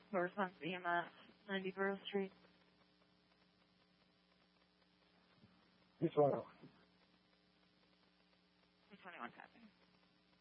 Response EMS, 90 Grove Street. Who's 1? 21 copy.